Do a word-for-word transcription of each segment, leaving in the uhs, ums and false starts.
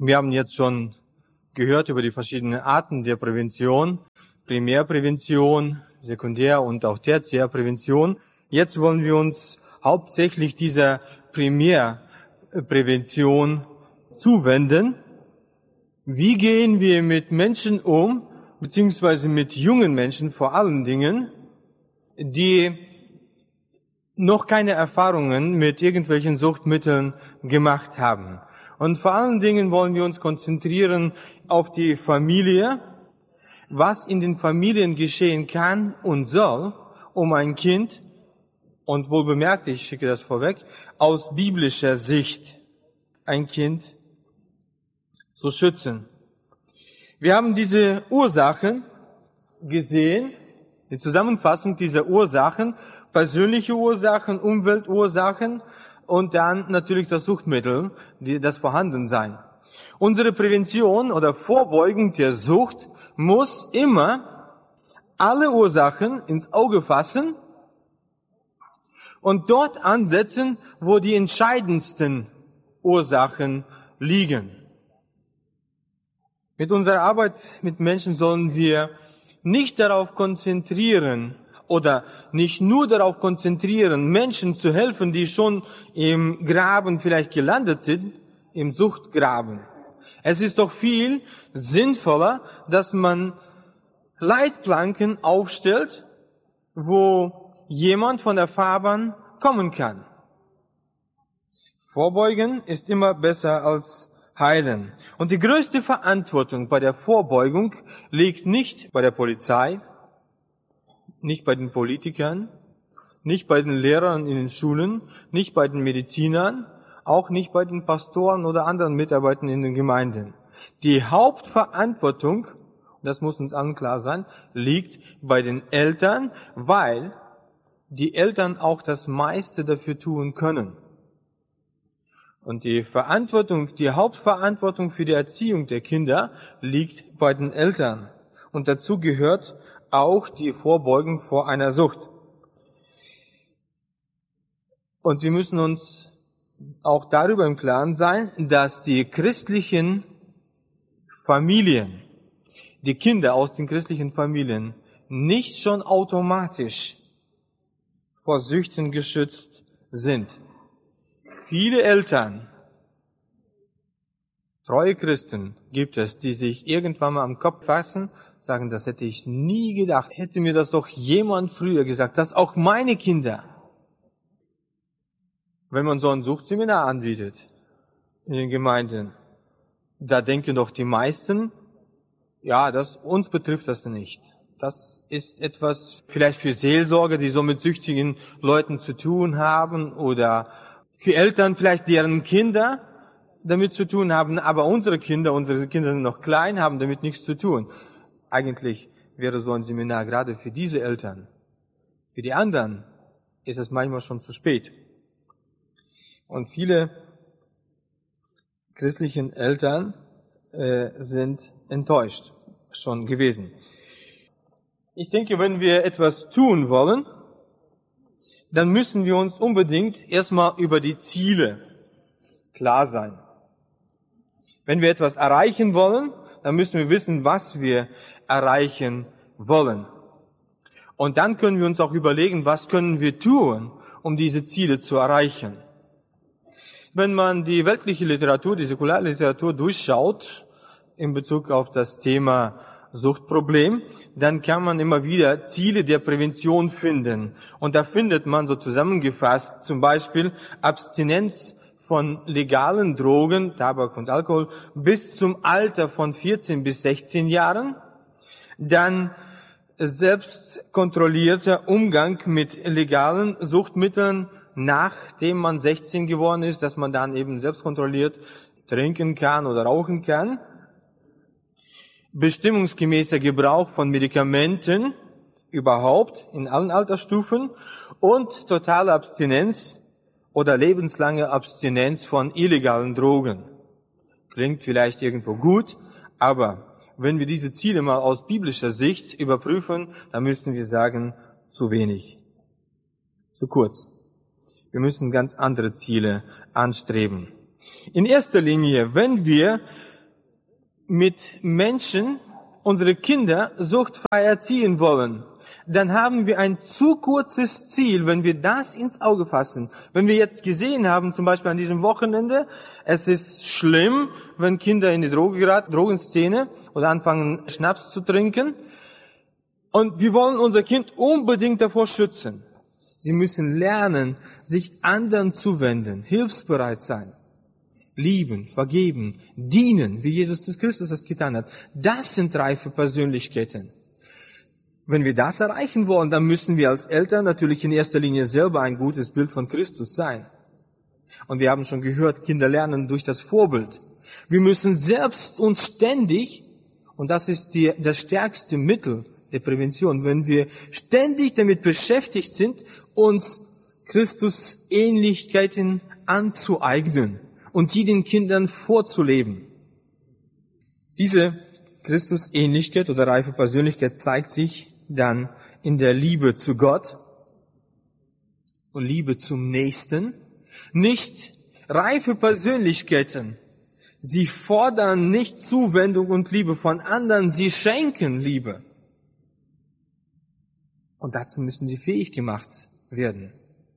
Wir haben jetzt schon gehört über die verschiedenen Arten der Prävention, Primärprävention, Sekundär- und auch Tertiärprävention. Jetzt wollen wir uns hauptsächlich dieser Primärprävention zuwenden. Wie gehen wir mit Menschen um, beziehungsweise mit jungen Menschen vor allen Dingen, die noch keine Erfahrungen mit irgendwelchen Suchtmitteln gemacht haben? Und vor allen Dingen wollen wir uns konzentrieren auf die Familie, was in den Familien geschehen kann und soll, um ein Kind, und wohl bemerkt, ich schicke das vorweg, aus biblischer Sicht ein Kind zu schützen. Wir haben diese Ursachen gesehen, die Zusammenfassung dieser Ursachen, persönliche Ursachen, Umweltursachen und dann natürlich das Suchtmittel, die, das Vorhandensein. Unsere Prävention oder Vorbeugung der Sucht muss immer alle Ursachen ins Auge fassen und dort ansetzen, wo die entscheidendsten Ursachen liegen. Mit unserer Arbeit mit Menschen sollen wir nicht darauf konzentrieren oder nicht nur darauf konzentrieren, Menschen zu helfen, die schon im Graben vielleicht gelandet sind, im Suchtgraben. Es ist doch viel sinnvoller, dass man Leitplanken aufstellt, wo jemand von der Fahrbahn kommen kann. Vorbeugen ist immer besser als heilen. Und die größte Verantwortung bei der Vorbeugung liegt nicht bei der Polizei, nicht bei den Politikern, nicht bei den Lehrern in den Schulen, nicht bei den Medizinern, auch nicht bei den Pastoren oder anderen Mitarbeitern in den Gemeinden. Die Hauptverantwortung, das muss uns allen klar sein, liegt bei den Eltern, weil die Eltern auch das meiste dafür tun können. Und die Verantwortung, die Hauptverantwortung für die Erziehung der Kinder liegt bei den Eltern. Und dazu gehört auch die Vorbeugung vor einer Sucht. Und wir müssen uns auch darüber im Klaren sein, dass die christlichen Familien, die Kinder aus den christlichen Familien, nicht schon automatisch vor Süchten geschützt sind. Viele Eltern, treue Christen gibt es, die sich irgendwann mal am Kopf fassen, sagen, das hätte ich nie gedacht. Hätte mir das doch jemand früher gesagt, dass auch meine Kinder, wenn man so ein Suchtseminar anbietet in den Gemeinden, da denken doch die meisten, ja, das, uns betrifft das nicht. Das ist etwas vielleicht für Seelsorger, die so mit süchtigen Leuten zu tun haben, oder für Eltern vielleicht, deren Kinder damit zu tun haben, aber unsere Kinder, unsere Kinder sind noch klein, haben damit nichts zu tun. Eigentlich wäre so ein Seminar gerade für diese Eltern. Für die anderen ist es manchmal schon zu spät. Und viele christlichen Eltern äh, sind enttäuscht schon gewesen. Ich denke, wenn wir etwas tun wollen, dann müssen wir uns unbedingt erstmal über die Ziele klar sein. Wenn wir etwas erreichen wollen, dann müssen wir wissen, was wir erreichen wollen. Und dann können wir uns auch überlegen, was können wir tun, um diese Ziele zu erreichen. Wenn man die weltliche Literatur, die Säkularliteratur durchschaut in Bezug auf das Thema Suchtproblem, dann kann man immer wieder Ziele der Prävention finden. Und da findet man so zusammengefasst zum Beispiel Abstinenz von legalen Drogen, Tabak und Alkohol, bis zum Alter von vierzehn bis sechzehn Jahren. Dann selbstkontrollierter Umgang mit legalen Suchtmitteln, nachdem man sechzehn geworden ist, dass man dann eben selbstkontrolliert trinken kann oder rauchen kann. Bestimmungsgemäßer Gebrauch von Medikamenten überhaupt in allen Altersstufen und totale Abstinenz oder lebenslange Abstinenz von illegalen Drogen. Klingt vielleicht irgendwo gut, aber wenn wir diese Ziele mal aus biblischer Sicht überprüfen, dann müssen wir sagen, zu wenig, zu kurz. Wir müssen ganz andere Ziele anstreben. In erster Linie, wenn wir mit Menschen, unsere Kinder suchtfrei erziehen wollen, dann haben wir ein zu kurzes Ziel, wenn wir das ins Auge fassen. Wenn wir jetzt gesehen haben, zum Beispiel an diesem Wochenende, es ist schlimm, wenn Kinder in die Droge geraten, Drogenszene oder anfangen, Schnaps zu trinken. Und wir wollen unser Kind unbedingt davor schützen. Sie müssen lernen, sich anderen zuwenden, hilfsbereit sein, lieben, vergeben, dienen, wie Jesus Christus das getan hat. Das sind reife Persönlichkeiten. Wenn wir das erreichen wollen, dann müssen wir als Eltern natürlich in erster Linie selber ein gutes Bild von Christus sein. Und wir haben schon gehört, Kinder lernen durch das Vorbild. Wir müssen selbst uns ständig, und das ist die, das stärkste Mittel der Prävention, wenn wir ständig damit beschäftigt sind, uns Christus Ähnlichkeiten anzueignen und sie den Kindern vorzuleben. Diese Christus-Ähnlichkeit oder reife Persönlichkeit zeigt sich dann in der Liebe zu Gott und Liebe zum Nächsten. Nicht reife Persönlichkeiten. Sie fordern nicht Zuwendung und Liebe von anderen, sie schenken Liebe. Und dazu müssen sie fähig gemacht werden.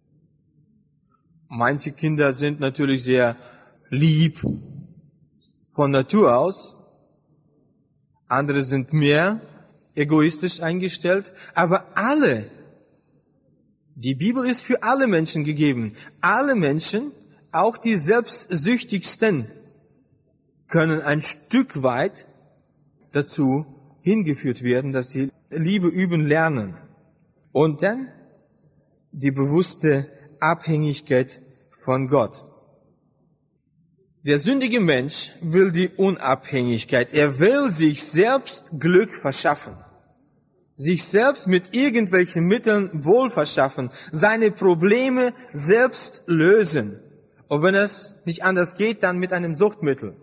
Manche Kinder sind natürlich sehr lieb von Natur aus. Andere sind mehr egoistisch eingestellt. Aber alle, die Bibel ist für alle Menschen gegeben. Alle Menschen, auch die selbstsüchtigsten, können ein Stück weit dazu hingeführt werden, dass sie Liebe üben lernen. Und dann die bewusste Abhängigkeit von Gott. Der sündige Mensch will die Unabhängigkeit. Er will sich selbst Glück verschaffen. Sich selbst mit irgendwelchen Mitteln Wohl verschaffen. Seine Probleme selbst lösen. Und wenn es nicht anders geht, dann mit einem Suchtmittel.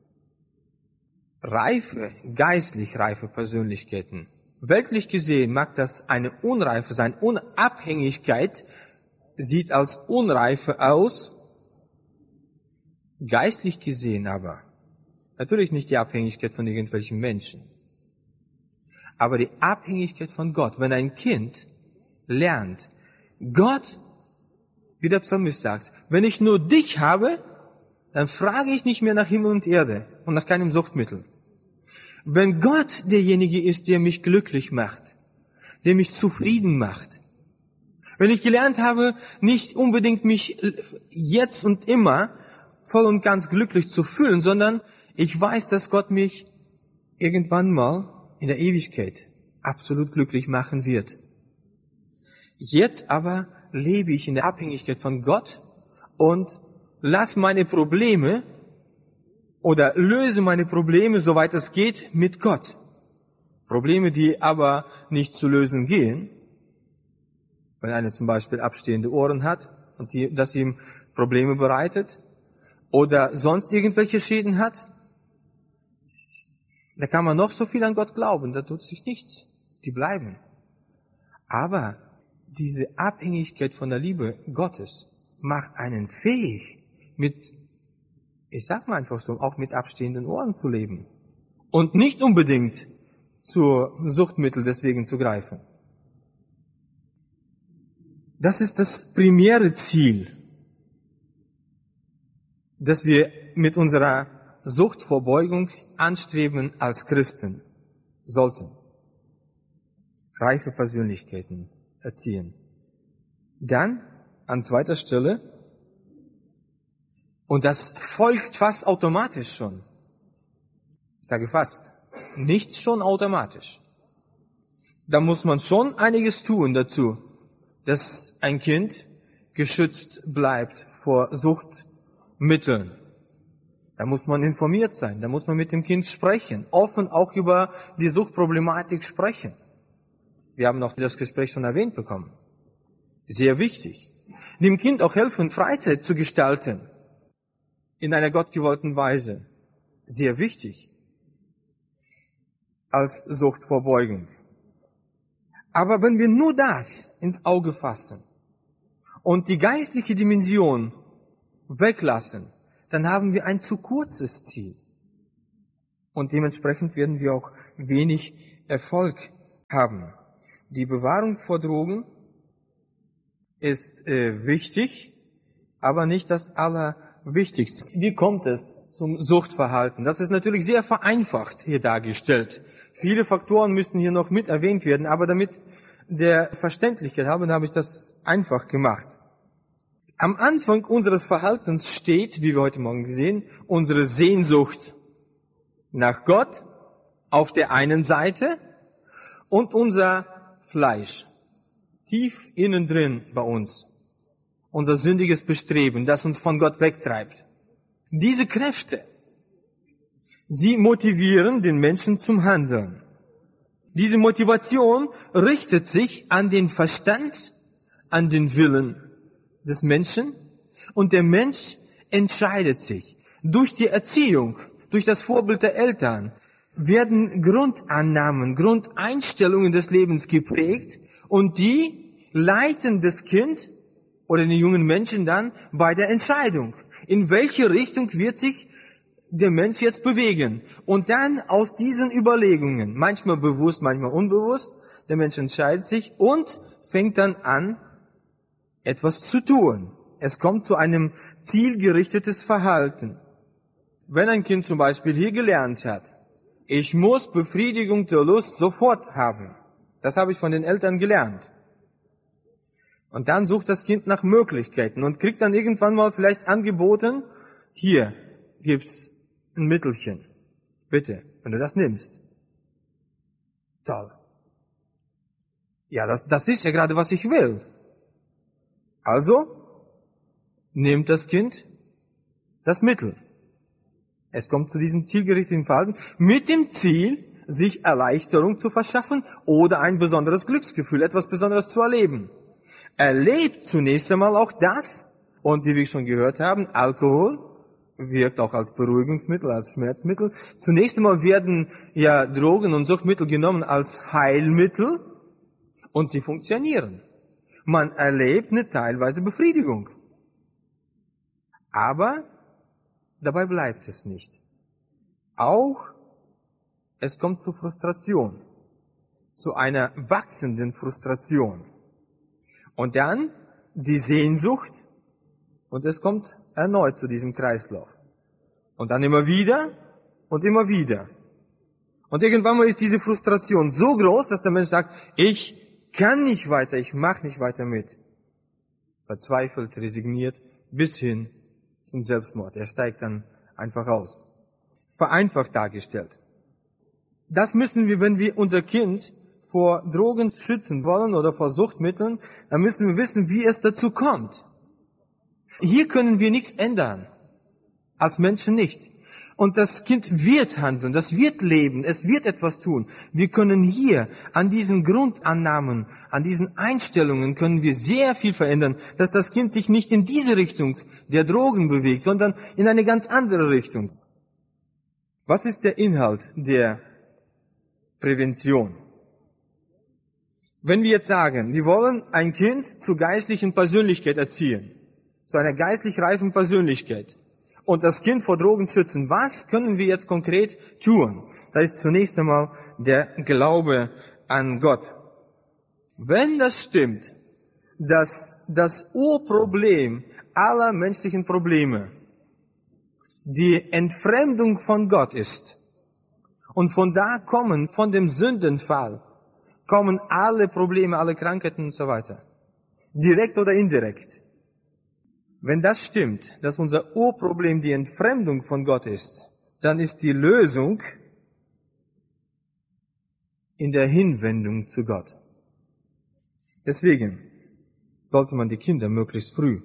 Reife, geistlich reife Persönlichkeiten. Weltlich gesehen mag das eine Unreife sein. Unabhängigkeit sieht als Unreife aus. Geistlich gesehen aber, natürlich nicht die Abhängigkeit von irgendwelchen Menschen, aber die Abhängigkeit von Gott. Wenn ein Kind lernt, Gott, wie der Psalmist sagt, wenn ich nur dich habe, dann frage ich nicht mehr nach Himmel und Erde und nach keinem Suchtmittel. Wenn Gott derjenige ist, der mich glücklich macht, der mich zufrieden macht, wenn ich gelernt habe, nicht unbedingt mich jetzt und immer voll und ganz glücklich zu fühlen, sondern ich weiß, dass Gott mich irgendwann mal in der Ewigkeit absolut glücklich machen wird. Jetzt aber lebe ich in der Abhängigkeit von Gott und lass meine Probleme oder löse meine Probleme, soweit es geht, mit Gott. Probleme, die aber nicht zu lösen gehen, wenn einer zum Beispiel abstehende Ohren hat und die, das ihm Probleme bereitet, oder sonst irgendwelche Schäden hat, da kann man noch so viel an Gott glauben, da tut sich nichts. Die bleiben. Aber diese Abhängigkeit von der Liebe Gottes macht einen fähig, mit, ich sag mal einfach so, auch mit abstehenden Ohren zu leben. Und nicht unbedingt zu Suchtmittel deswegen zu greifen. Das ist das primäre Ziel, dass wir mit unserer Suchtvorbeugung anstreben als Christen sollten. Reife Persönlichkeiten erziehen. Dann, an zweiter Stelle, und das folgt fast automatisch schon. Ich sage fast, nicht schon automatisch. Da muss man schon einiges tun dazu, dass ein Kind geschützt bleibt vor Suchtmitteln. Da muss man informiert sein, da muss man mit dem Kind sprechen, offen auch über die Suchtproblematik sprechen. Wir haben noch das Gespräch schon erwähnt bekommen. Sehr wichtig. Dem Kind auch helfen, Freizeit zu gestalten. In einer gottgewollten Weise. Sehr wichtig. Als Suchtvorbeugung. Aber wenn wir nur das ins Auge fassen und die geistliche Dimension weglassen, dann haben wir ein zu kurzes Ziel. Und dementsprechend werden wir auch wenig Erfolg haben. Die Bewahrung vor Drogen ist äh, wichtig, aber nicht das Allerwichtigste. Wie kommt es zum Suchtverhalten? Das ist natürlich sehr vereinfacht hier dargestellt. Viele Faktoren müssten hier noch mit erwähnt werden, aber damit der Verständlichkeit haben, habe ich das einfach gemacht. Am Anfang unseres Verhaltens steht, wie wir heute Morgen sehen, unsere Sehnsucht nach Gott auf der einen Seite und unser Fleisch tief innen drin bei uns. Unser sündiges Bestreben, das uns von Gott wegtreibt. Diese Kräfte, sie motivieren den Menschen zum Handeln. Diese Motivation richtet sich an den Verstand, an den Willen des Menschen und der Mensch entscheidet sich. Durch die Erziehung, durch das Vorbild der Eltern werden Grundannahmen, Grundeinstellungen des Lebens geprägt und die leiten das Kind oder den jungen Menschen dann bei der Entscheidung. In welche Richtung wird sich der Mensch jetzt bewegen? Und dann aus diesen Überlegungen, manchmal bewusst, manchmal unbewusst, der Mensch entscheidet sich und fängt dann an, etwas zu tun. Es kommt zu einem zielgerichtetes Verhalten. Wenn ein Kind zum Beispiel hier gelernt hat, ich muss Befriedigung der Lust sofort haben. Das habe ich von den Eltern gelernt. Und dann sucht das Kind nach Möglichkeiten und kriegt dann irgendwann mal vielleicht angeboten, hier gibt's ein Mittelchen. Bitte, wenn du das nimmst. Toll. Ja, das, das ist ja gerade, was ich will. Also nimmt das Kind das Mittel. Es kommt zu diesem zielgerichteten Verhalten mit dem Ziel, sich Erleichterung zu verschaffen oder ein besonderes Glücksgefühl, etwas Besonderes zu erleben. Erlebt zunächst einmal auch das, und wie wir schon gehört haben, Alkohol wirkt auch als Beruhigungsmittel, als Schmerzmittel. Zunächst einmal werden ja Drogen und Suchtmittel genommen als Heilmittel und sie funktionieren. Man erlebt eine teilweise Befriedigung. Aber dabei bleibt es nicht. Auch es kommt zu Frustration, zu einer wachsenden Frustration. Und dann die Sehnsucht und es kommt erneut zu diesem Kreislauf. Und dann immer wieder und immer wieder. Und irgendwann mal ist diese Frustration so groß, dass der Mensch sagt, ich kann nicht weiter, ich mache nicht weiter mit. Verzweifelt, resigniert, bis hin zum Selbstmord. Er steigt dann einfach aus. Vereinfacht dargestellt. Das müssen wir, wenn wir unser Kind vor Drogen schützen wollen oder vor Suchtmitteln, dann müssen wir wissen, wie es dazu kommt. Hier können wir nichts ändern. Als Menschen nicht. Und das Kind wird handeln, das wird leben, es wird etwas tun. Wir können hier an diesen Grundannahmen, an diesen Einstellungen können wir sehr viel verändern, dass das Kind sich nicht in diese Richtung der Drogen bewegt, sondern in eine ganz andere Richtung. Was ist der Inhalt der Prävention? Wenn wir jetzt sagen, wir wollen ein Kind zur geistlichen Persönlichkeit erziehen, zu einer geistlich reifen Persönlichkeit, und das Kind vor Drogen schützen, was können wir jetzt konkret tun? Das ist zunächst einmal der Glaube an Gott. Wenn das stimmt, dass das Urproblem aller menschlichen Probleme die Entfremdung von Gott ist, und von da kommen, von dem Sündenfall, kommen alle Probleme, alle Krankheiten und so weiter, direkt oder indirekt. Wenn das stimmt, dass unser Urproblem die Entfremdung von Gott ist, dann ist die Lösung in der Hinwendung zu Gott. Deswegen sollte man die Kinder möglichst früh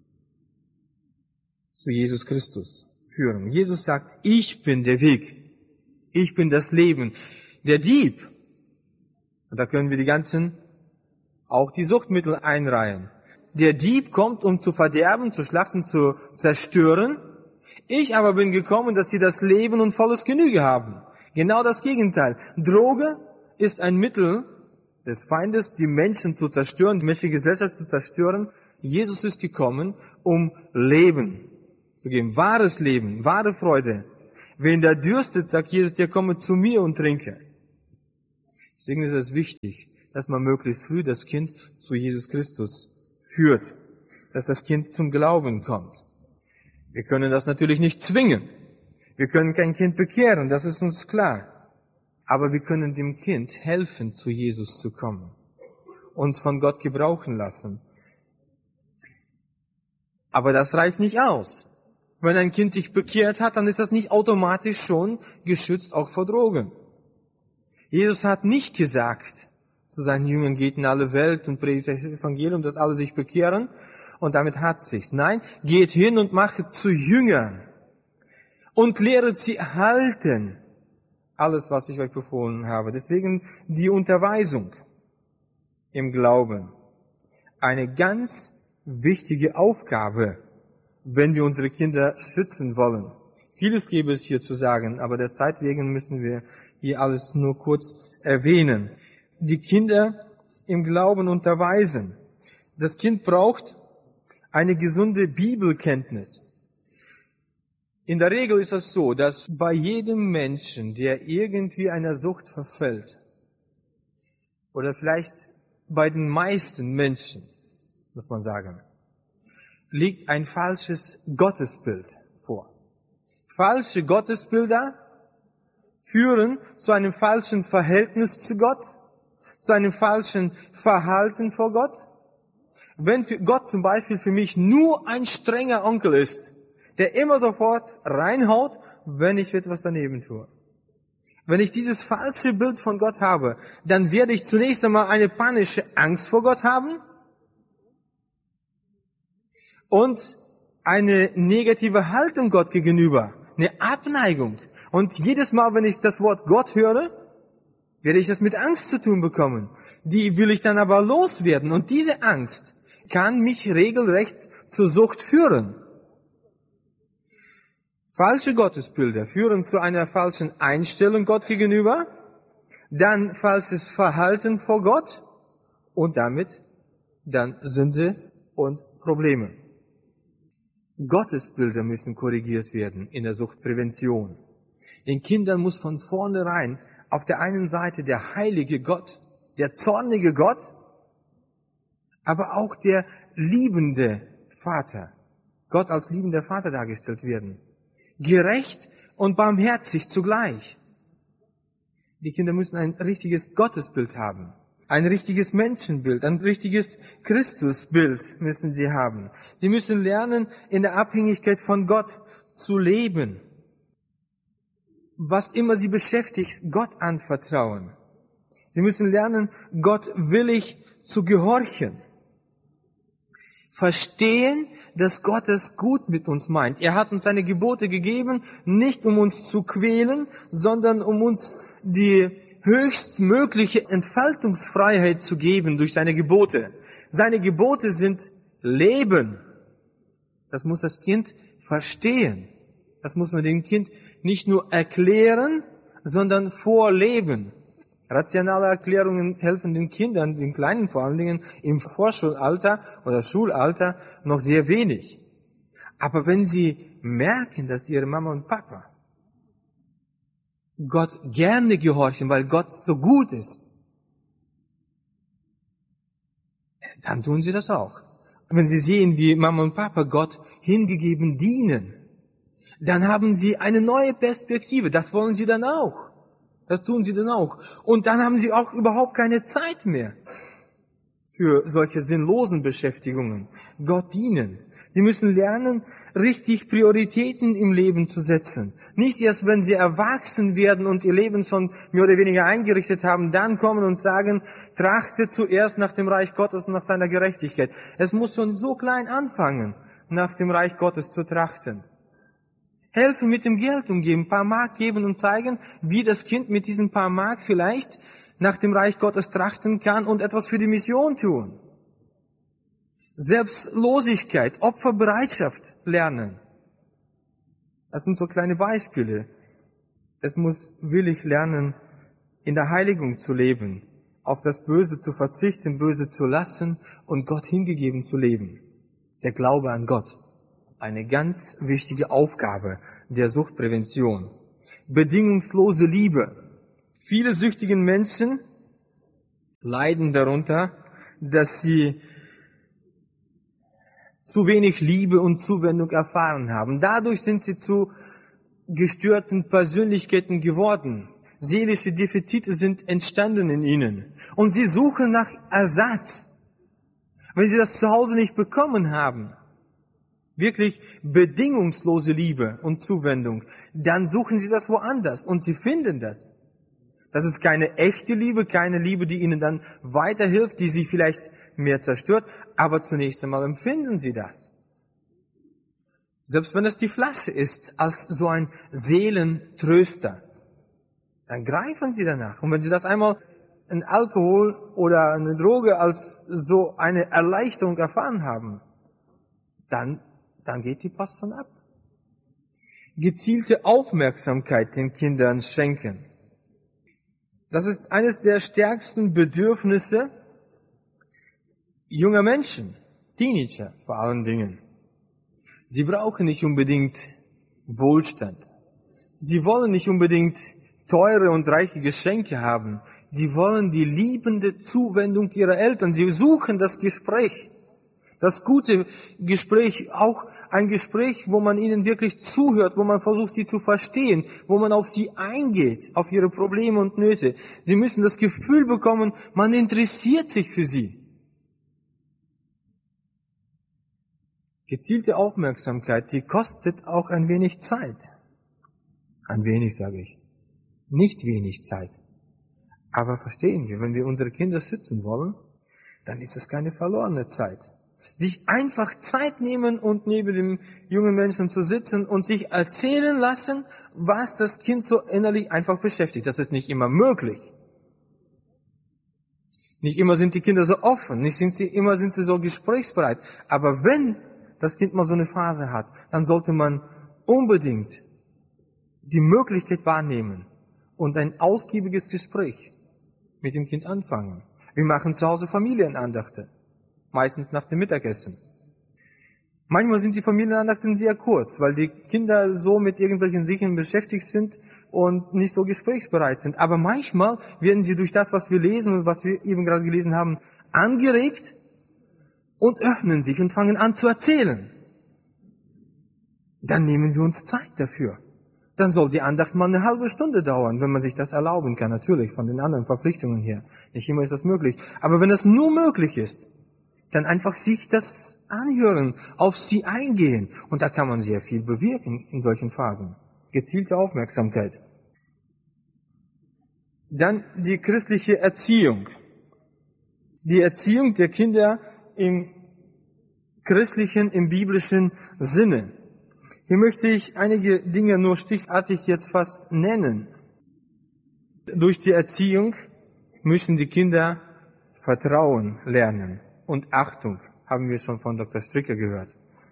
zu Jesus Christus führen. Jesus sagt, ich bin der Weg, ich bin das Leben. Der Dieb, und da können wir die ganzen, auch die Suchtmittel einreihen. Der Dieb kommt, um zu verderben, zu schlachten, zu zerstören. Ich aber bin gekommen, dass sie das Leben und volles Genüge haben. Genau das Gegenteil. Droge ist ein Mittel des Feindes, die Menschen zu zerstören, die menschliche Gesellschaft zu zerstören. Jesus ist gekommen, um Leben zu geben. Wahres Leben, wahre Freude, Wen da dürstet, sagt Jesus, der komme zu mir und trinke. Deswegen ist es wichtig, dass man möglichst früh das Kind zu Jesus Christus führt, dass das Kind zum Glauben kommt. Wir können das natürlich nicht zwingen. Wir können kein Kind bekehren, das ist uns klar. Aber wir können dem Kind helfen, zu Jesus zu kommen, uns von Gott gebrauchen lassen. Aber das reicht nicht aus. Wenn ein Kind sich bekehrt hat, dann ist das nicht automatisch schon geschützt auch vor Drogen. Jesus hat nicht gesagt zu seinen Jüngern, geht in alle Welt und predigt das Evangelium, dass alle sich bekehren und damit hat sich's. Nein, geht hin und macht zu Jüngern und lehret sie halten alles, was ich euch befohlen habe. Deswegen die Unterweisung im Glauben. Eine ganz wichtige Aufgabe, wenn wir unsere Kinder schützen wollen. Vieles gäbe es hier zu sagen, aber der Zeit wegen müssen wir hier alles nur kurz erwähnen. Die Kinder im Glauben unterweisen. Das Kind braucht eine gesunde Bibelkenntnis. In der Regel ist es so, dass bei jedem Menschen, der irgendwie einer Sucht verfällt, oder vielleicht bei den meisten Menschen, muss man sagen, liegt ein falsches Gottesbild vor. Falsche Gottesbilder führen zu einem falschen Verhältnis zu Gott, zu einem falschen Verhalten vor Gott. Wenn Gott zum Beispiel für mich nur ein strenger Onkel ist, der immer sofort reinhaut, wenn ich etwas daneben tue. Wenn ich dieses falsche Bild von Gott habe, dann werde ich zunächst einmal eine panische Angst vor Gott haben und eine negative Haltung Gott gegenüber, eine Abneigung. Und jedes Mal, wenn ich das Wort Gott höre, werde ich das mit Angst zu tun bekommen. Die will ich dann aber loswerden. Und diese Angst kann mich regelrecht zur Sucht führen. Falsche Gottesbilder führen zu einer falschen Einstellung Gott gegenüber, dann falsches Verhalten vor Gott und damit dann Sünde und Probleme. Gottesbilder müssen korrigiert werden in der Suchtprävention. Den Kindern muss von vornherein auf der einen Seite der heilige Gott, der zornige Gott, aber auch der liebende Vater, Gott als liebender Vater dargestellt werden. Gerecht und barmherzig zugleich. Die Kinder müssen ein richtiges Gottesbild haben. Ein richtiges Menschenbild, ein richtiges Christusbild müssen sie haben. Sie müssen lernen, in der Abhängigkeit von Gott zu leben. Was immer sie beschäftigt, Gott anvertrauen. Sie müssen lernen, Gott willig zu gehorchen. Verstehen, dass Gott es gut mit uns meint. Er hat uns seine Gebote gegeben, nicht um uns zu quälen, sondern um uns die höchstmögliche Entfaltungsfreiheit zu geben durch seine Gebote. Seine Gebote sind Leben. Das muss das Kind verstehen. Das muss man dem Kind nicht nur erklären, sondern vorleben. Rationale Erklärungen helfen den Kindern, den Kleinen vor allen Dingen, im Vorschulalter oder Schulalter noch sehr wenig. Aber wenn sie merken, dass ihre Mama und Papa Gott gerne gehorchen, weil Gott so gut ist, dann tun sie das auch. Wenn sie sehen, wie Mama und Papa Gott hingegeben dienen, dann haben sie eine neue Perspektive. Das wollen sie dann auch. Das tun sie dann auch. Und dann haben sie auch überhaupt keine Zeit mehr für solche sinnlosen Beschäftigungen. Gott dienen. Sie müssen lernen, richtig Prioritäten im Leben zu setzen. Nicht erst, wenn sie erwachsen werden und ihr Leben schon mehr oder weniger eingerichtet haben, dann kommen und sagen, trachte zuerst nach dem Reich Gottes und nach seiner Gerechtigkeit. Es muss schon so klein anfangen, nach dem Reich Gottes zu trachten. Helfen mit dem Geld umgeben, ein paar Mark geben und zeigen, wie das Kind mit diesen paar Mark vielleicht nach dem Reich Gottes trachten kann und etwas für die Mission tun. Selbstlosigkeit, Opferbereitschaft lernen. Das sind so kleine Beispiele. Es muss willig lernen, in der Heiligung zu leben, auf das Böse zu verzichten, Böse zu lassen und Gott hingegeben zu leben. Der Glaube an Gott eine ganz wichtige Aufgabe der Suchtprävention. Bedingungslose Liebe. Viele süchtigen Menschen leiden darunter, dass sie zu wenig Liebe und Zuwendung erfahren haben. Dadurch sind sie zu gestörten Persönlichkeiten geworden. Seelische Defizite sind entstanden in ihnen. Und sie suchen nach Ersatz. Wenn sie das zu Hause nicht bekommen haben, wirklich bedingungslose Liebe und Zuwendung, dann suchen sie das woanders und sie finden das. Das ist keine echte Liebe, keine Liebe, die ihnen dann weiterhilft, die sie vielleicht mehr zerstört, aber zunächst einmal empfinden sie das. Selbst wenn es die Flasche ist, als so ein Seelentröster, dann greifen sie danach. Und wenn sie das einmal in Alkohol oder eine Droge als so eine Erleichterung erfahren haben, dann, dann geht die Post schon ab. Gezielte Aufmerksamkeit den Kindern schenken. Das ist eines der stärksten Bedürfnisse junger Menschen, Teenager vor allen Dingen. Sie brauchen nicht unbedingt Wohlstand. Sie wollen nicht unbedingt teure und reiche Geschenke haben. Sie wollen die liebende Zuwendung ihrer Eltern. Sie suchen das Gespräch. Das gute Gespräch, auch ein Gespräch, wo man ihnen wirklich zuhört, wo man versucht, sie zu verstehen, wo man auf sie eingeht, auf ihre Probleme und Nöte. Sie müssen das Gefühl bekommen, man interessiert sich für sie. Gezielte Aufmerksamkeit, die kostet auch ein wenig Zeit. Ein wenig, sage ich. Nicht wenig Zeit. Aber verstehen wir, wenn wir unsere Kinder schützen wollen, dann ist es keine verlorene Zeit. Sich einfach Zeit nehmen und neben dem jungen Menschen zu sitzen und sich erzählen lassen, was das Kind so innerlich einfach beschäftigt. Das ist nicht immer möglich. Nicht immer sind die Kinder so offen, nicht sind sie, immer sind sie so gesprächsbereit. Aber wenn das Kind mal so eine Phase hat, dann sollte man unbedingt die Möglichkeit wahrnehmen und ein ausgiebiges Gespräch mit dem Kind anfangen. Wir machen zu Hause Familienandachte. Meistens nach dem Mittagessen. Manchmal sind die Familienandachten sehr kurz, weil die Kinder so mit irgendwelchen Sichen beschäftigt sind und nicht so gesprächsbereit sind. Aber manchmal werden sie durch das, was wir lesen und was wir eben gerade gelesen haben, angeregt und öffnen sich und fangen an zu erzählen. Dann nehmen wir uns Zeit dafür. Dann soll die Andacht mal eine halbe Stunde dauern, wenn man sich das erlauben kann, natürlich, von den anderen Verpflichtungen her. Nicht immer ist das möglich. Aber wenn das nur möglich ist, dann einfach sich das anhören, auf sie eingehen. Und da kann man sehr viel bewirken in solchen Phasen. Gezielte Aufmerksamkeit. Dann die christliche Erziehung. Die Erziehung der Kinder im christlichen, im biblischen Sinne. Hier möchte ich einige Dinge nur stichartig jetzt fast nennen. Durch die Erziehung müssen die Kinder Vertrauen lernen. Und Achtung, haben wir schon von Doktor Stricker gehört.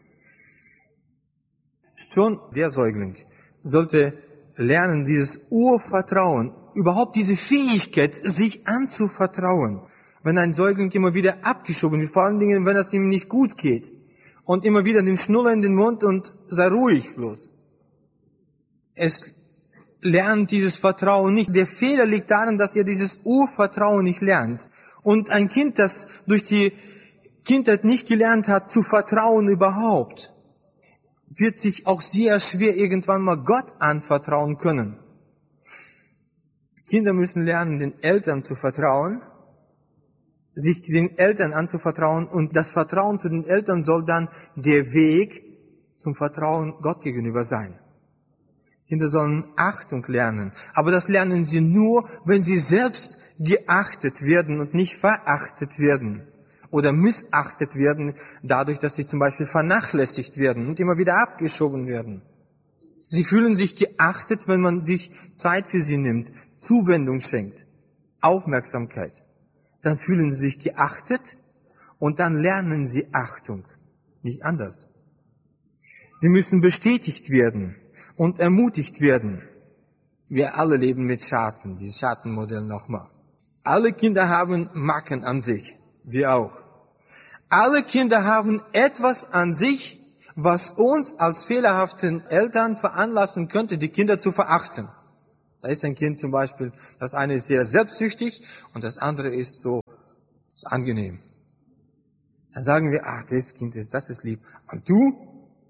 Schon der Säugling sollte lernen, dieses Urvertrauen, überhaupt diese Fähigkeit, sich anzuvertrauen. Wenn ein Säugling immer wieder abgeschoben wird, vor allen Dingen, wenn es ihm nicht gut geht, und immer wieder den Schnuller in den Mund und sei ruhig bloß. Es lernt dieses Vertrauen nicht. Der Fehler liegt darin, dass er dieses Urvertrauen nicht lernt. Und ein Kind, das durch die Kindheit nicht gelernt hat, zu vertrauen überhaupt, wird sich auch sehr schwer irgendwann mal Gott anvertrauen können. Kinder müssen lernen, den Eltern zu vertrauen, sich den Eltern anzuvertrauen, und das Vertrauen zu den Eltern soll dann der Weg zum Vertrauen Gott gegenüber sein. Kinder sollen Achtung lernen, aber das lernen sie nur, wenn sie selbst geachtet werden und nicht verachtet werden oder missachtet werden, dadurch, dass sie zum Beispiel vernachlässigt werden und immer wieder abgeschoben werden. Sie fühlen sich geachtet, wenn man sich Zeit für sie nimmt, Zuwendung schenkt, Aufmerksamkeit. Dann fühlen sie sich geachtet und dann lernen sie Achtung, nicht anders. Sie müssen bestätigt werden und ermutigt werden. Wir alle leben mit Schatten, dieses Schattenmodell nochmal. Alle Kinder haben Macken an sich, wir auch. Alle Kinder haben etwas an sich, was uns als fehlerhaften Eltern veranlassen könnte, die Kinder zu verachten. Da ist ein Kind zum Beispiel, das eine ist sehr selbstsüchtig und das andere ist so ist angenehm. Dann sagen wir, ach, das Kind ist, das ist lieb. Und du?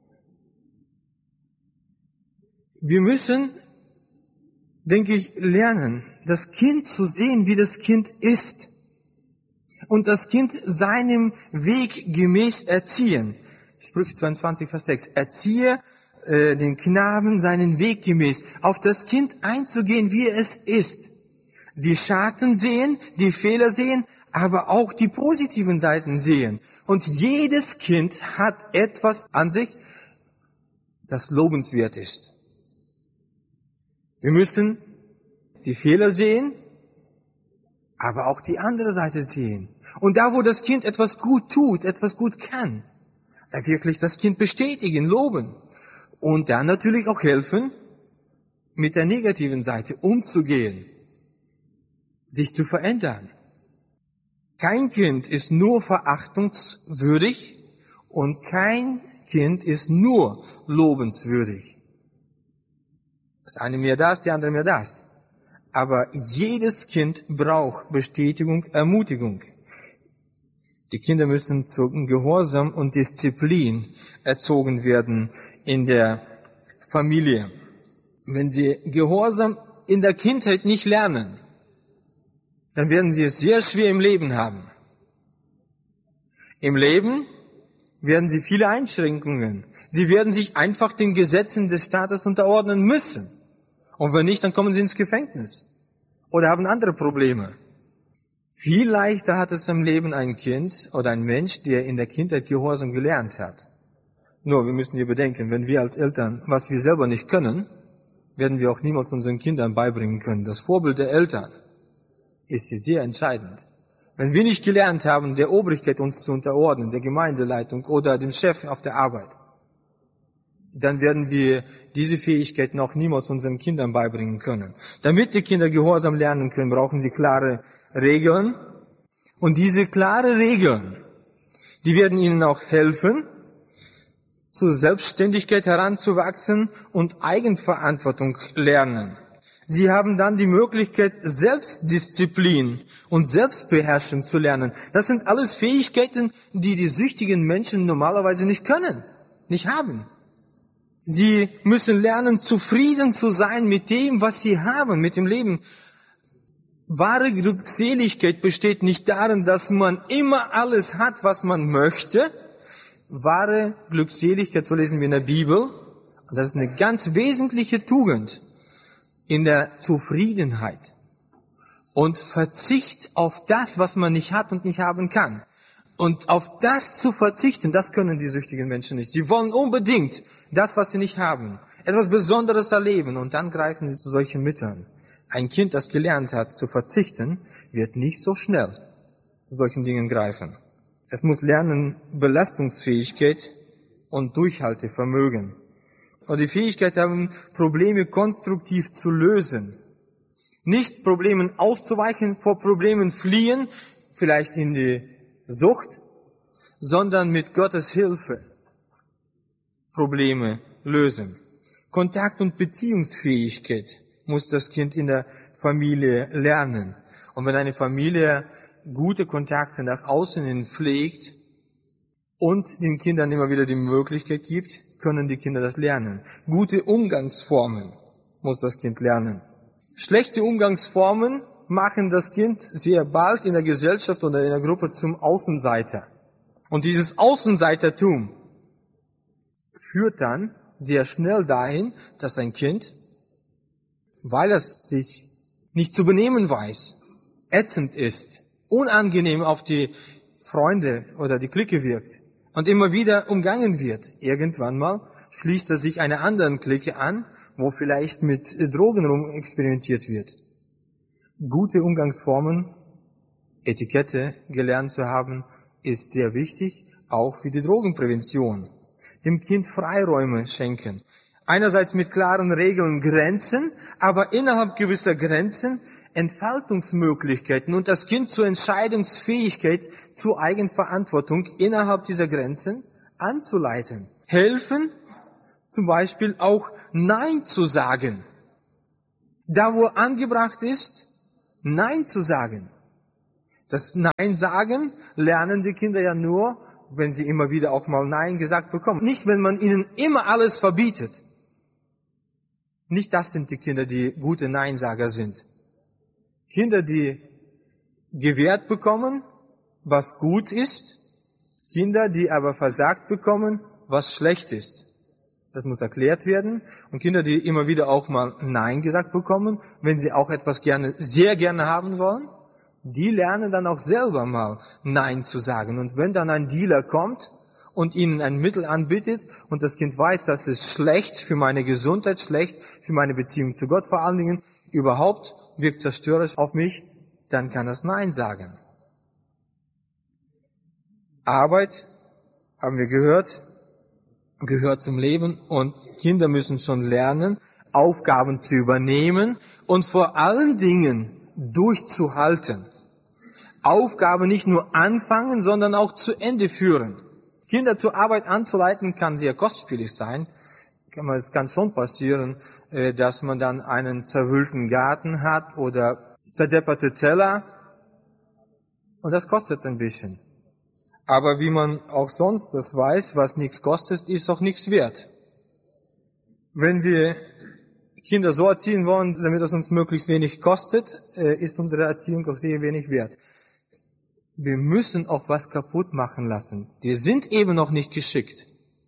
Wir müssen, denke ich, lernen, das Kind zu sehen, wie das Kind ist. Und das Kind seinem Weg gemäß erziehen. Sprüche zweiundzwanzig, Vers sechs. Erziehe äh, den Knaben seinen Weg gemäß. Auf das Kind einzugehen, wie es ist. Die Scharten sehen, die Fehler sehen, aber auch die positiven Seiten sehen. Und jedes Kind hat etwas an sich, das lobenswert ist. Wir müssen die Fehler sehen, aber auch die andere Seite sehen. Und da, wo das Kind etwas gut tut, etwas gut kann, da wirklich das Kind bestätigen, loben. Und dann natürlich auch helfen, mit der negativen Seite umzugehen, sich zu verändern. Kein Kind ist nur verachtungswürdig und kein Kind ist nur lobenswürdig. Das eine mehr das, die andere mehr das. Aber jedes Kind braucht Bestätigung, Ermutigung. Die Kinder müssen zu Gehorsam und Disziplin erzogen werden in der Familie. Wenn sie Gehorsam in der Kindheit nicht lernen, dann werden sie es sehr schwer im Leben haben. Im Leben werden sie viele Einschränkungen. Sie werden sich einfach den Gesetzen des Staates unterordnen müssen. Und wenn nicht, dann kommen sie ins Gefängnis oder haben andere Probleme. Viel leichter hat es im Leben ein Kind oder ein Mensch, der in der Kindheit Gehorsam gelernt hat. Nur, wir müssen hier bedenken, wenn wir als Eltern, was wir selber nicht können, werden wir auch niemals unseren Kindern beibringen können. Das Vorbild der Eltern ist hier sehr entscheidend. Wenn wir nicht gelernt haben, der Obrigkeit uns zu unterordnen, der Gemeindeleitung oder dem Chef auf der Arbeit, dann werden wir diese Fähigkeiten auch niemals unseren Kindern beibringen können. Damit die Kinder Gehorsam lernen können, brauchen sie klare Regeln. Und diese klare Regeln, die werden ihnen auch helfen, zur Selbstständigkeit heranzuwachsen und Eigenverantwortung lernen. Sie haben dann die Möglichkeit, Selbstdisziplin und Selbstbeherrschung zu lernen. Das sind alles Fähigkeiten, die die süchtigen Menschen normalerweise nicht können, nicht haben. Sie müssen lernen, zufrieden zu sein mit dem, was sie haben, mit dem Leben. Wahre Glückseligkeit besteht nicht darin, dass man immer alles hat, was man möchte. Wahre Glückseligkeit, so lesen wir in der Bibel, und das ist eine ganz wesentliche Tugend, in der Zufriedenheit und Verzicht auf das, was man nicht hat und nicht haben kann. Und auf das zu verzichten, das können die süchtigen Menschen nicht. Sie wollen unbedingt das, was sie nicht haben, etwas Besonderes erleben, und dann greifen sie zu solchen Mitteln. Ein Kind, das gelernt hat zu verzichten, wird nicht so schnell zu solchen Dingen greifen. Es muss lernen Belastungsfähigkeit und Durchhaltevermögen. Und die Fähigkeit haben, Probleme konstruktiv zu lösen. Nicht Problemen auszuweichen, vor Problemen fliehen, vielleicht in die Sucht, sondern mit Gottes Hilfe Probleme lösen. Kontakt- und Beziehungsfähigkeit muss das Kind in der Familie lernen. Und wenn eine Familie gute Kontakte nach außen hin pflegt und den Kindern immer wieder die Möglichkeit gibt, können die Kinder das lernen. Gute Umgangsformen muss das Kind lernen. Schlechte Umgangsformen machen das Kind sehr bald in der Gesellschaft oder in der Gruppe zum Außenseiter. Und dieses Außenseitertum führt dann sehr schnell dahin, dass ein Kind, weil es sich nicht zu benehmen weiß, ätzend ist, unangenehm auf die Freunde oder die Clique wirkt und immer wieder umgangen wird. Irgendwann mal schließt er sich einer anderen Clique an, wo vielleicht mit Drogen rum experimentiert wird. Gute Umgangsformen, Etikette gelernt zu haben, ist sehr wichtig, auch für die Drogenprävention. Dem Kind Freiräume schenken. Einerseits mit klaren Regeln Grenzen, aber innerhalb gewisser Grenzen Entfaltungsmöglichkeiten und das Kind zur Entscheidungsfähigkeit, zur Eigenverantwortung innerhalb dieser Grenzen anzuleiten. helfen, zum Beispiel auch Nein zu sagen. Da, wo angebracht ist, Nein zu sagen. Das Nein sagen lernen die Kinder ja nur, wenn sie immer wieder auch mal Nein gesagt bekommen. Nicht, wenn man ihnen immer alles verbietet. Nicht das sind die Kinder, die gute Neinsager sind. Kinder, die gewährt bekommen, was gut ist. Kinder, die aber versagt bekommen, was schlecht ist. Das muss erklärt werden. Und Kinder, die immer wieder auch mal Nein gesagt bekommen, wenn sie auch etwas gerne, sehr gerne haben wollen, die lernen dann auch selber mal Nein zu sagen. Und wenn dann ein Dealer kommt und ihnen ein Mittel anbietet und das Kind weiß, das ist schlecht für meine Gesundheit, schlecht für meine Beziehung zu Gott vor allen Dingen, überhaupt wirkt zerstörerisch auf mich, dann kann das Nein sagen. Arbeit, haben wir gehört, gehört zum Leben und Kinder müssen schon lernen, Aufgaben zu übernehmen und vor allen Dingen durchzuhalten. Aufgabe nicht nur anfangen, sondern auch zu Ende führen. Kinder zur Arbeit anzuleiten kann sehr kostspielig sein. Es kann schon passieren, dass man dann einen zerwühlten Garten hat oder zerdepperte Teller. Und das kostet ein bisschen. Aber wie man auch sonst das weiß, was nichts kostet, ist auch nichts wert. Wenn wir Kinder so erziehen wollen, damit es uns möglichst wenig kostet, ist unsere Erziehung auch sehr wenig wert. Wir müssen auch was kaputt machen lassen. Die sind eben noch nicht geschickt.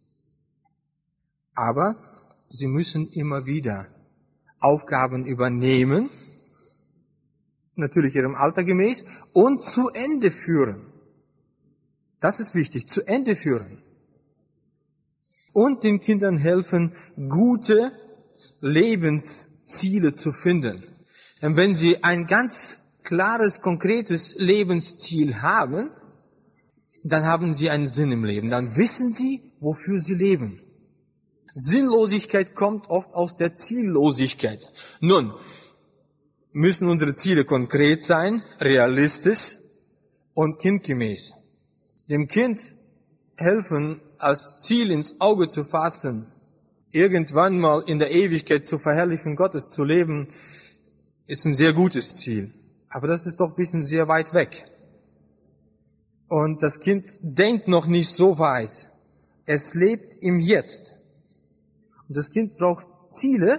Aber sie müssen immer wieder Aufgaben übernehmen, natürlich ihrem Alter gemäß, und zu Ende führen. Das ist wichtig, zu Ende führen. Und den Kindern helfen, gute Lebensziele zu finden. Denn wenn sie ein ganz klares, konkretes Lebensziel haben, dann haben sie einen Sinn im Leben. Dann wissen sie, wofür sie leben. Sinnlosigkeit kommt oft aus der Ziellosigkeit. Nun, müssen unsere Ziele konkret sein, realistisch und kindgemäß. Dem Kind helfen, als Ziel ins Auge zu fassen, irgendwann mal in der Ewigkeit zur Verherrlichung Gottes zu leben, ist ein sehr gutes Ziel. Aber das ist doch ein bisschen sehr weit weg. Und das Kind denkt noch nicht so weit. Es lebt im Jetzt. Und das Kind braucht Ziele,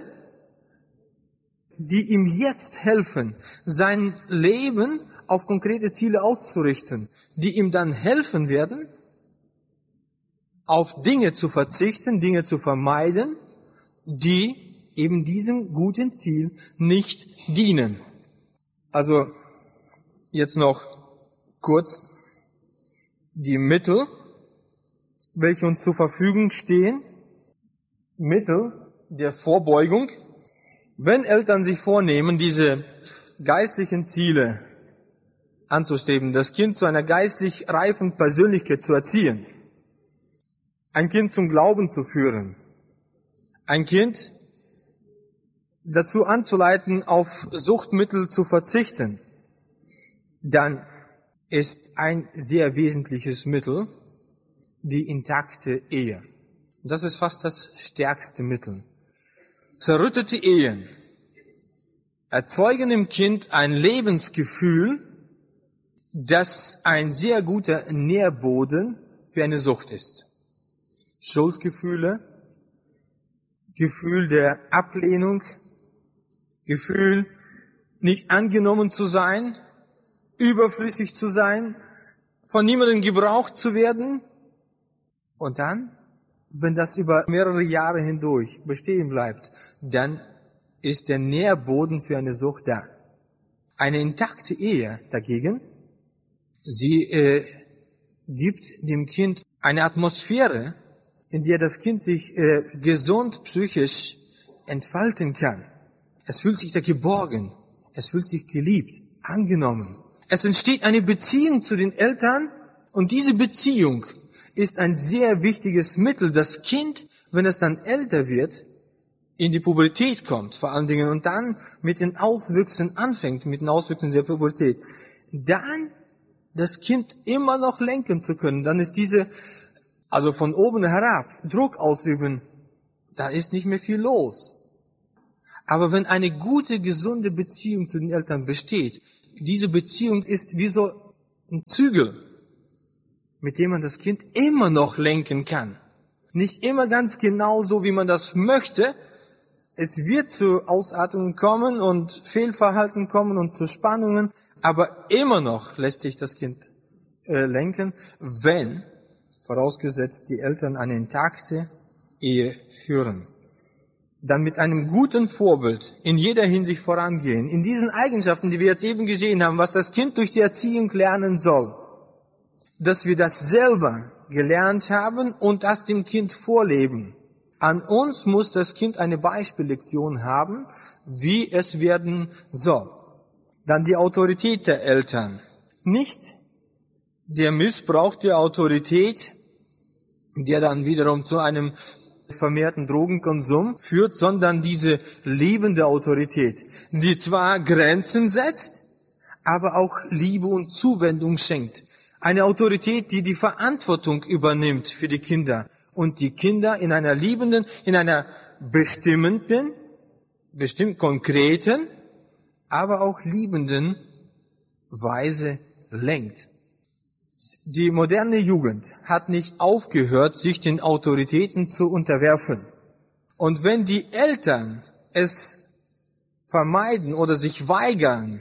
die ihm jetzt helfen, sein Leben auf konkrete Ziele auszurichten, die ihm dann helfen werden, auf Dinge zu verzichten, Dinge zu vermeiden, die eben diesem guten Ziel nicht dienen. Also jetzt noch kurz die Mittel, welche uns zur Verfügung stehen. Mittel der Vorbeugung. Wenn Eltern sich vornehmen, diese geistlichen Ziele anzustreben, das Kind zu einer geistlich reifen Persönlichkeit zu erziehen, ein Kind zum Glauben zu führen, ein Kind dazu anzuleiten, auf Suchtmittel zu verzichten, dann ist ein sehr wesentliches Mittel die intakte Ehe. Und das ist fast das stärkste Mittel. Zerrüttete Ehen erzeugen im Kind ein Lebensgefühl, das ein sehr guter Nährboden für eine Sucht ist. Schuldgefühle, Gefühl der Ablehnung, Gefühl, nicht angenommen zu sein, überflüssig zu sein, von niemandem gebraucht zu werden. Und dann, wenn das über mehrere Jahre hindurch bestehen bleibt, dann ist der Nährboden für eine Sucht da. Eine intakte Ehe dagegen, sie äh, gibt dem Kind eine Atmosphäre, in der das Kind sich äh, gesund psychisch entfalten kann. Es fühlt sich da geborgen, es fühlt sich geliebt, angenommen. Es entsteht eine Beziehung zu den Eltern und diese Beziehung ist ein sehr wichtiges Mittel. Das Kind, wenn es dann älter wird, in die Pubertät kommt vor allen Dingen und dann mit den Auswüchsen anfängt, mit den Auswüchsen der Pubertät, dann das Kind immer noch lenken zu können. Dann ist diese also von oben herab Druck ausüben, dann ist nicht mehr viel los. Aber wenn eine gute, gesunde Beziehung zu den Eltern besteht, diese Beziehung ist wie so ein Zügel, mit dem man das Kind immer noch lenken kann. Nicht immer ganz genau so, wie man das möchte. Es wird zu Ausartungen kommen und Fehlverhalten kommen und zu Spannungen, aber immer noch lässt sich das Kind äh, lenken, wenn, vorausgesetzt, die Eltern eine intakte Ehe führen. Dann mit einem guten Vorbild in jeder Hinsicht vorangehen. In diesen Eigenschaften, die wir jetzt eben gesehen haben, was das Kind durch die Erziehung lernen soll, dass wir das selber gelernt haben und das dem Kind vorleben. An uns muss das Kind eine Beispiellektion haben, wie es werden soll. Dann die Autorität der Eltern. Nicht der Missbrauch der Autorität, der dann wiederum zu einem vermehrten Drogenkonsum führt, sondern diese liebende Autorität, die zwar Grenzen setzt, aber auch Liebe und Zuwendung schenkt. Eine Autorität, die die Verantwortung übernimmt für die Kinder und die Kinder in einer liebenden, in einer bestimmenden, bestimmt konkreten, aber auch liebenden Weise lenkt. Die moderne Jugend hat nicht aufgehört, sich den Autoritäten zu unterwerfen. Und wenn die Eltern es vermeiden oder sich weigern,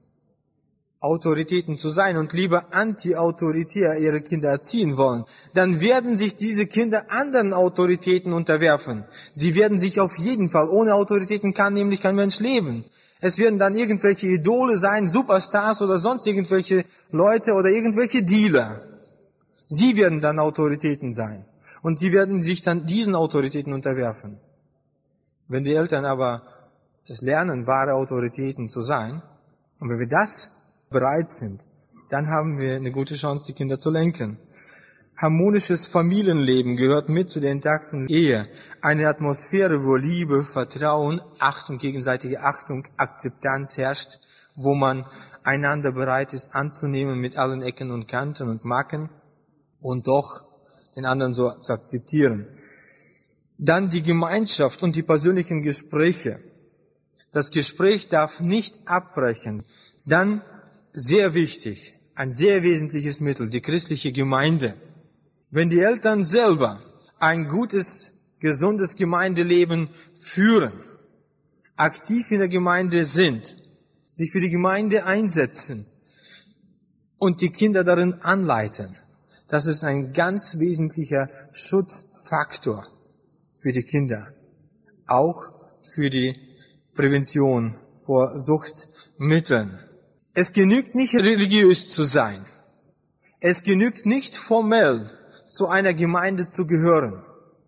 Autoritäten zu sein und lieber anti-autoritär ihre Kinder erziehen wollen, dann werden sich diese Kinder anderen Autoritäten unterwerfen. Sie werden sich auf jeden Fall, ohne Autoritäten kann nämlich kein Mensch leben. Es werden dann irgendwelche Idole sein, Superstars oder sonst irgendwelche Leute oder irgendwelche Dealer. Sie werden dann Autoritäten sein. Und sie werden sich dann diesen Autoritäten unterwerfen. Wenn die Eltern aber es lernen, wahre Autoritäten zu sein, und wenn wir das bereit sind, dann haben wir eine gute Chance, die Kinder zu lenken. Harmonisches Familienleben gehört mit zu der intakten Ehe. Eine Atmosphäre, wo Liebe, Vertrauen, Achtung, gegenseitige Achtung, Akzeptanz herrscht, wo man einander bereit ist anzunehmen mit allen Ecken und Kanten und Macken und doch den anderen so zu akzeptieren. Dann die Gemeinschaft und die persönlichen Gespräche. Das Gespräch darf nicht abbrechen. Dann, sehr wichtig, ein sehr wesentliches Mittel, die christliche Gemeinde. Wenn die Eltern selber ein gutes, gesundes Gemeindeleben führen, aktiv in der Gemeinde sind, sich für die Gemeinde einsetzen und die Kinder darin anleiten, das ist ein ganz wesentlicher Schutzfaktor für die Kinder, auch für die Prävention vor Suchtmitteln. Es genügt nicht, religiös zu sein. Es genügt nicht, formell zu einer Gemeinde zu gehören.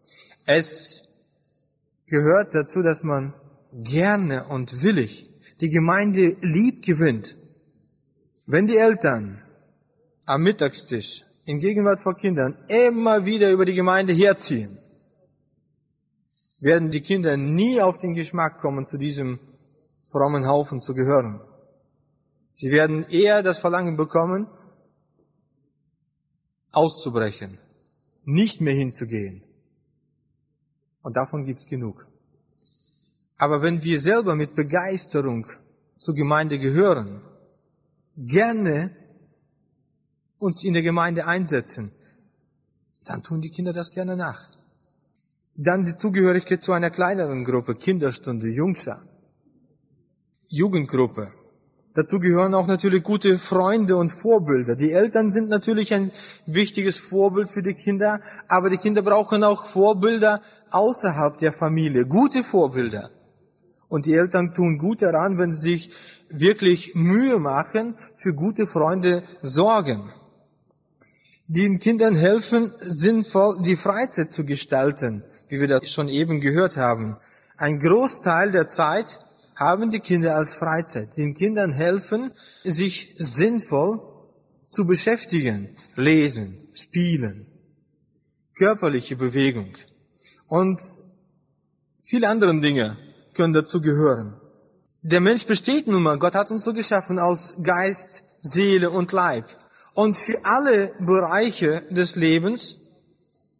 Es gehört dazu, dass man gerne und willig die Gemeinde lieb gewinnt. Wenn die Eltern am Mittagstisch in Gegenwart von Kindern immer wieder über die Gemeinde herziehen, werden die Kinder nie auf den Geschmack kommen, zu diesem frommen Haufen zu gehören. Sie werden eher das Verlangen bekommen, auszubrechen, nicht mehr hinzugehen. Und davon gibt's genug. Aber wenn wir selber mit Begeisterung zur Gemeinde gehören, gerne uns in der Gemeinde einsetzen, dann tun die Kinder das gerne nach. Dann die Zugehörigkeit zu einer kleineren Gruppe, Kinderstunde, Jungschar, Jugendgruppe. Dazu gehören auch natürlich gute Freunde und Vorbilder. Die Eltern sind natürlich ein wichtiges Vorbild für die Kinder, aber die Kinder brauchen auch Vorbilder außerhalb der Familie, gute Vorbilder. Und die Eltern tun gut daran, wenn sie sich wirklich Mühe machen, für gute Freunde sorgen. Den Kindern helfen, sinnvoll die Freizeit zu gestalten, wie wir das schon eben gehört haben. Ein Großteil der Zeit haben die Kinder als Freizeit. Den Kindern helfen, sich sinnvoll zu beschäftigen, lesen, spielen, körperliche Bewegung und viele andere Dinge können dazu gehören. Der Mensch besteht nun mal, Gott hat uns so geschaffen aus Geist, Seele und Leib. Und für alle Bereiche des Lebens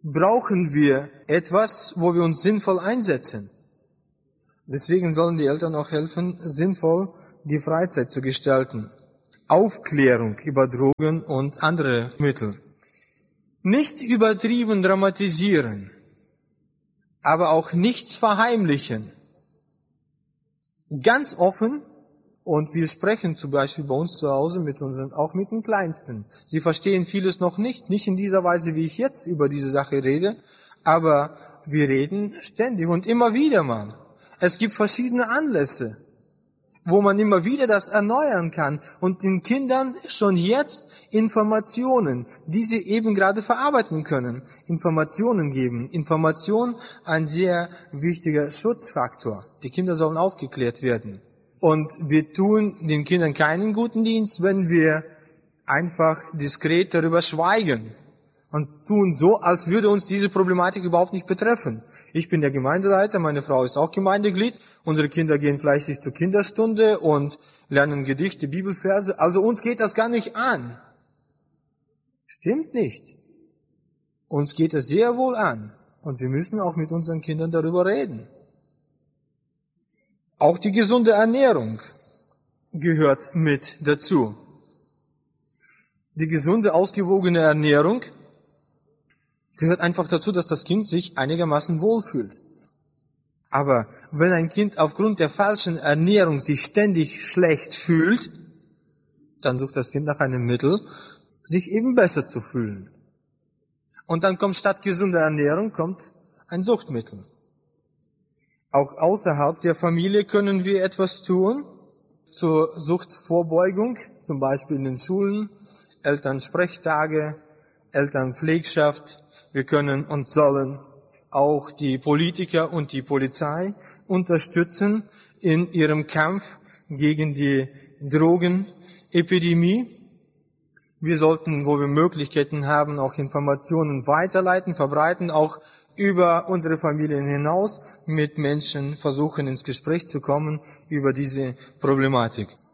brauchen wir etwas, wo wir uns sinnvoll einsetzen. Deswegen sollen die Eltern auch helfen, sinnvoll die Freizeit zu gestalten. Aufklärung über Drogen und andere Mittel. Nicht übertrieben dramatisieren, aber auch nichts verheimlichen. Ganz offen, und wir sprechen zum Beispiel bei uns zu Hause mit unseren, auch mit den Kleinsten. Sie verstehen vieles noch nicht, nicht in dieser Weise, wie ich jetzt über diese Sache rede, aber wir reden ständig und immer wieder mal. Es gibt verschiedene Anlässe, wo man immer wieder das erneuern kann und den Kindern schon jetzt Informationen, die sie eben gerade verarbeiten können, Informationen geben. Information ein sehr wichtiger Schutzfaktor. Die Kinder sollen aufgeklärt werden. Und wir tun den Kindern keinen guten Dienst, wenn wir einfach diskret darüber schweigen und tun so, als würde uns diese Problematik überhaupt nicht betreffen. Ich bin der Gemeindeleiter, meine Frau ist auch Gemeindeglied, unsere Kinder gehen fleißig zur Kinderstunde und lernen Gedichte, Bibelverse, also uns geht das gar nicht an. Stimmt nicht. Uns geht es sehr wohl an und wir müssen auch mit unseren Kindern darüber reden. Auch die gesunde Ernährung gehört mit dazu. Die gesunde, ausgewogene Ernährung gehört einfach dazu, dass das Kind sich einigermaßen wohlfühlt. Aber wenn ein Kind aufgrund der falschen Ernährung sich ständig schlecht fühlt, dann sucht das Kind nach einem Mittel, sich eben besser zu fühlen. Und dann kommt statt gesunder Ernährung kommt ein Suchtmittel. Auch außerhalb der Familie können wir etwas tun zur Suchtvorbeugung, zum Beispiel in den Schulen, Elternsprechtage, Elternpflegschaft. Wir können und sollen auch die Politiker und die Polizei unterstützen in ihrem Kampf gegen die Drogenepidemie. Wir sollten, wo wir Möglichkeiten haben, auch Informationen weiterleiten, verbreiten, auch über unsere Familien hinaus mit Menschen versuchen, ins Gespräch zu kommen über diese Problematik.